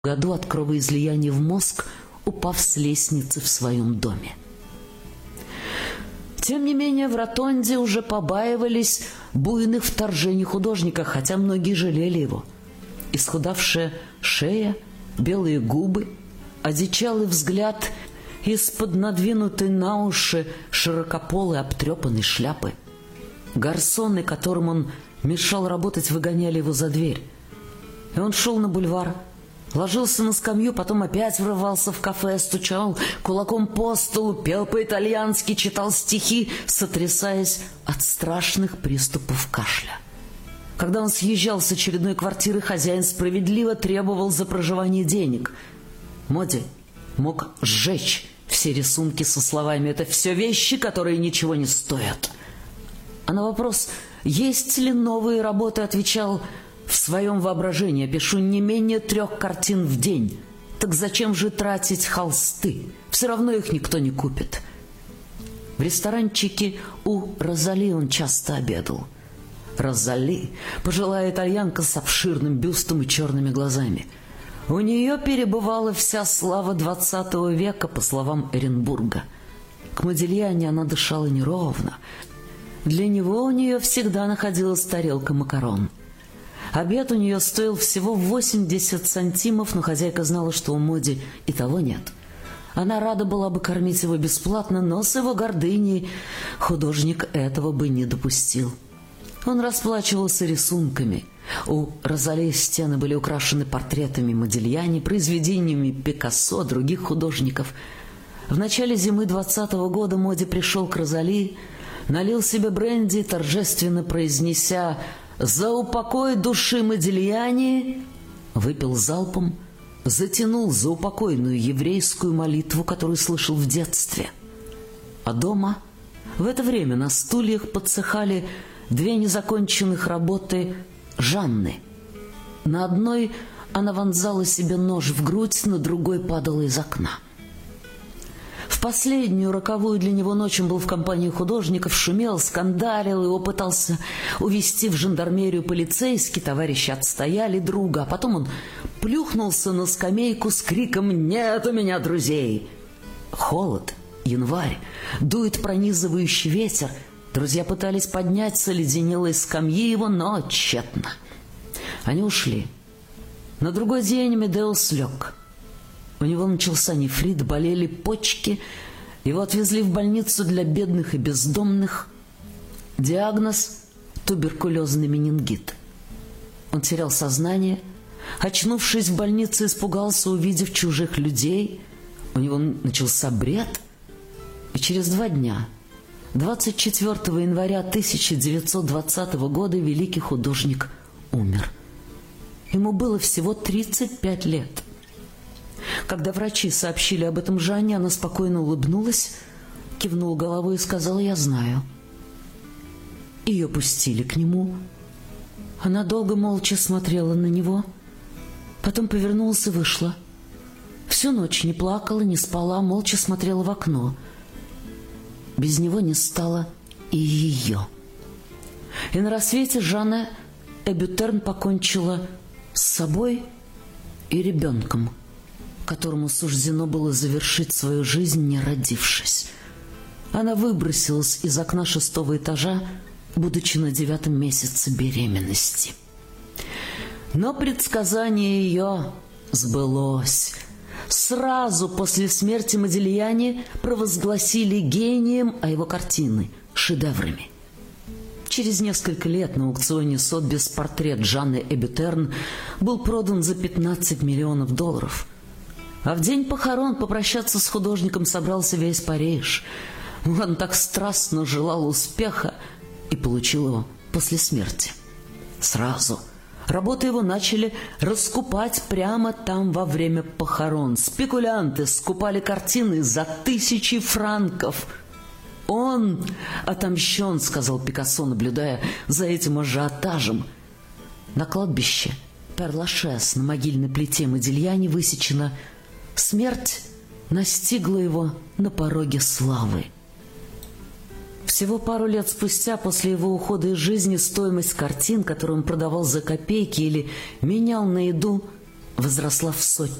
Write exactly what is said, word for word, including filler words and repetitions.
году от кровоизлияния в мозг, упав с лестницы в своем доме. Тем не менее, в Ротонде уже побаивались буйных вторжений художника, хотя многие жалели его. Исхудавшая шея, белые губы, одичалый взгляд из-под надвинутой на уши широкополой обтрепанной шляпы. Гарсоны, которым он мешал работать, выгоняли его за дверь. И он шел на бульвар, ложился на скамью, потом опять врывался в кафе, стучал кулаком по столу, пел по-итальянски, читал стихи, сотрясаясь от страшных приступов кашля. Когда он съезжал с очередной квартиры, хозяин справедливо требовал за проживание денег. Моди мог сжечь все рисунки со словами «это все вещи, которые ничего не стоят». А на вопрос, есть ли новые работы, отвечал: в своем воображении пишу не менее трех картин в день. Так зачем же тратить холсты? Все равно их никто не купит. В ресторанчике у Розали он часто обедал. Розали – пожилая итальянка с обширным бюстом и черными глазами. У нее перебывала вся слава двадцатого века, по словам Эренбурга. К Модильяне она дышала неровно. Для него у нее всегда находилась тарелка макарон. Обед у нее стоил всего восемьдесят сантимов, но хозяйка знала, что у Моди и того нет. Она рада была бы кормить его бесплатно, но с его гордыней художник этого бы не допустил. Он расплачивался рисунками. У Розали стены были украшены портретами Модильяни, произведениями Пикассо, других художников. В начале зимы двадцатого года Моди пришел к Розали, налил себе бренди, торжественно произнеся «За упокой души Модильяни», выпил залпом, затянул заупокойную еврейскую молитву, которую слышал в детстве. А дома в это время на стульях подсыхали две незаконченных работы Жанны. На одной она вонзала себе нож в грудь, на другой падала из окна. В последнюю роковую для него ночь он был в компании художников, шумел, скандалил, его пытался увезти в жандармерию полицейский, товарищи отстояли друга, а потом он плюхнулся на скамейку с криком «Нет у меня друзей!». Холод, январь, дует пронизывающий ветер. Друзья пытались поднять с оледенелой скамьи его, но тщетно. Они ушли. На другой день Медеус лег. У него начался нефрит, болели почки. Его отвезли в больницу для бедных и бездомных. Диагноз – туберкулезный менингит. Он терял сознание. Очнувшись в больнице, испугался, увидев чужих людей. У него начался бред. И через два дня, двадцать четвёртого января тысяча девятьсот двадцатого года, великий художник умер. Ему было всего тридцать пять лет. Когда врачи сообщили об этом Жанне, она спокойно улыбнулась, кивнула головой и сказала: «Я знаю». Ее пустили к нему. Она долго молча смотрела на него, потом повернулась и вышла. Всю ночь не плакала, не спала, молча смотрела в окно. Без него не стало и ее. И на рассвете Жанна Эбютерн покончила с собой и ребенком, которому суждено было завершить свою жизнь, не родившись. Она выбросилась из окна шестого этажа, будучи на девятом месяце беременности. Но предсказание ее сбылось. Сразу после смерти Модильяни провозгласили гением, а его картины – шедеврами. Через несколько лет на аукционе Сотбис портрет Жанны Эбютерн был продан за пятнадцать миллионов долларов. А в день похорон попрощаться с художником собрался весь Париж. Он так страстно желал успеха и получил его после смерти. Сразу. Работы его начали раскупать прямо там во время похорон. Спекулянты скупали картины за тысячи франков. «Он отомщен», — сказал Пикассо, наблюдая за этим ажиотажем. На кладбище Пер-Лашез на могильной плите Модильяни высечено: «Смерть настигла его на пороге славы». Всего пару лет спустя, после его ухода из жизни, стоимость картин, которые он продавал за копейки или менял на еду, возросла в сотни.